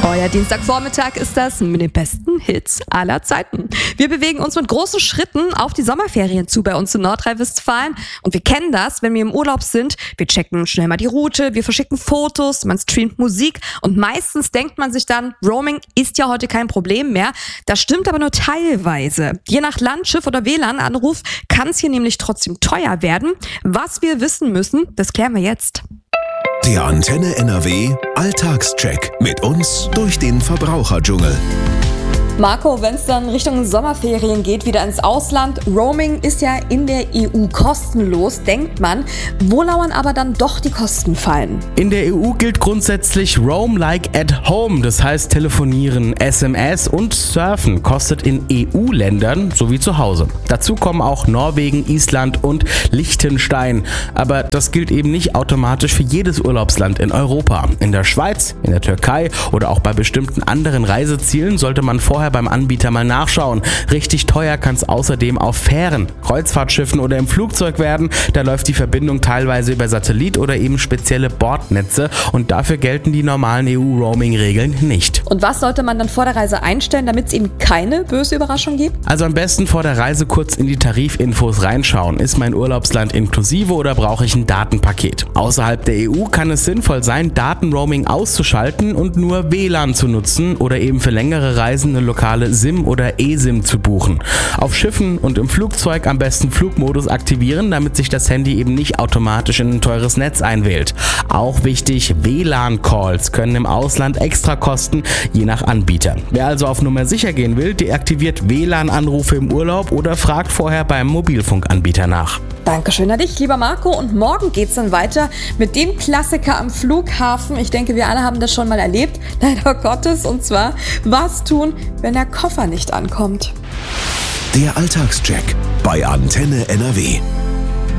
Euer Dienstagvormittag ist das mit den besten Hits aller Zeiten. Wir bewegen uns mit großen Schritten auf die Sommerferien zu bei uns in Nordrhein-Westfalen. Und wir kennen das, wenn wir im Urlaub sind. Wir checken schnell mal die Route, wir verschicken Fotos, man streamt Musik und meistens denkt man sich dann, Roaming ist ja heute kein Problem mehr. Das stimmt aber nur teilweise. Je nach Land, Schiff oder WLAN-Anruf kann es hier nämlich trotzdem teuer werden. Was wir wissen müssen, das klären wir jetzt. Der Antenne NRW Alltagscheck mit uns durch den Verbraucherdschungel. Marco, wenn es dann Richtung Sommerferien geht, wieder ins Ausland, Roaming ist ja in der EU kostenlos, denkt man. Wo lauern aber dann doch die Kostenfallen? In der EU gilt grundsätzlich Roam like at home, das heißt telefonieren, SMS und surfen kostet in EU-Ländern sowie zu Hause. Dazu kommen auch Norwegen, Island und Liechtenstein. Aber das gilt eben nicht automatisch für jedes Urlaubsland in Europa. In der Schweiz, in der Türkei oder auch bei bestimmten anderen Reisezielen sollte man vorher beim Anbieter mal nachschauen. Richtig teuer kann es außerdem auf Fähren, Kreuzfahrtschiffen oder im Flugzeug werden. Da läuft die Verbindung teilweise über Satellit oder eben spezielle Bordnetze und dafür gelten die normalen EU-Roaming-Regeln nicht. Und was sollte man dann vor der Reise einstellen, damit es eben keine böse Überraschung gibt? Also am besten vor der Reise kurz in die Tarifinfos reinschauen. Ist mein Urlaubsland inklusive oder brauche ich ein Datenpaket? Außerhalb der EU kann es sinnvoll sein, Datenroaming auszuschalten und nur WLAN zu nutzen oder eben für längere Reisen eine lokale SIM oder eSIM zu buchen. Auf Schiffen und im Flugzeug am besten Flugmodus aktivieren, damit sich das Handy eben nicht automatisch in ein teures Netz einwählt. Auch wichtig, WLAN-Calls können im Ausland extra kosten, je nach Anbieter. Wer also auf Nummer sicher gehen will, deaktiviert WLAN-Anrufe im Urlaub oder fragt vorher beim Mobilfunkanbieter nach. Dankeschön an dich, lieber Marco. Und morgen geht's dann weiter mit dem Klassiker am Flughafen. Ich denke, wir alle haben das schon mal erlebt, leider Gottes. Und zwar, was tun, wenn der Koffer nicht ankommt? Der Alltagscheck bei Antenne NRW.